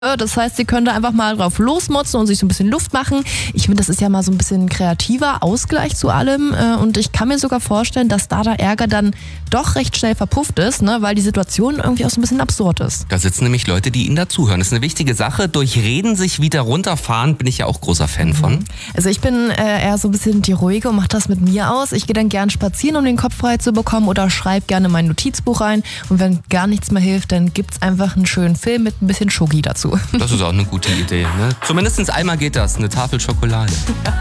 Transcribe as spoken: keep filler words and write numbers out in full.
Das heißt, sie können da einfach mal drauf losmotzen und sich so ein bisschen Luft machen. Ich finde, das ist ja mal so ein bisschen kreativer Ausgleich zu allem. Und ich kann mir sogar vorstellen, dass da der Ärger dann doch recht schnell verpufft ist, ne? Weil die Situation irgendwie auch so ein bisschen absurd ist. Da sitzen nämlich Leute, die ihnen dazuhören. Das ist eine wichtige Sache. Durch Reden sich wieder runterfahren, bin ich ja auch großer Fan von. Also ich bin äh, eher so ein bisschen die Ruhige und mache das mit mir aus. Ich gehe dann gern spazieren, um den Kopf frei zu bekommen, oder schreibe gerne mein Notizbuch rein. Und wenn gar nichts mehr hilft, dann gibt's einfach einen schönen Film mit ein bisschen Schoki dazu. Das ist auch eine gute Idee. Ne? Zumindest einmal geht das, eine Tafel Schokolade.